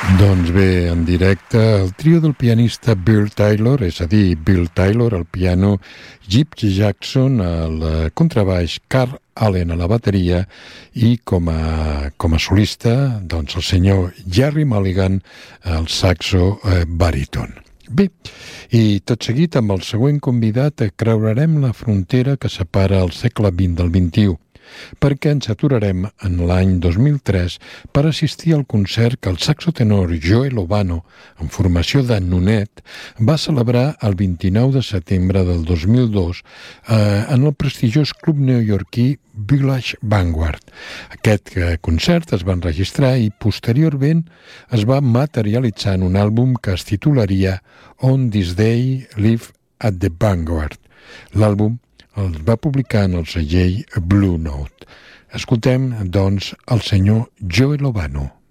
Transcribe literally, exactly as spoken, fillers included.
Doncs bé, en directe, el trio del pianista Bill Taylor, és a dir, Bill Taylor al piano, Gypsy Jackson al contrabaix, Carl Allen a la bateria i com a, com a solista, doncs el senyor Gerry Mulligan al saxo eh, baríton. Bé, i tot seguit amb el següent convidat creurarem la frontera que separa el segle vint del vint-i-u, perquè ens aturarem en l'any dos mil tres per assistir al concert que el saxotenor Joe Lovano, en formació de Nunet, va celebrar el vint-i-nou de setembre del dos mil dos eh, en el prestigiós club neoyorquí Village Vanguard. Aquest eh, concert es va enregistrar i posteriorment es va materialitzar en un àlbum que es titularia On This Day Live at the Vanguard. L'àlbum el va publicar en el segell Blue Note. Escoltem, doncs, el senyor Joe Lovano.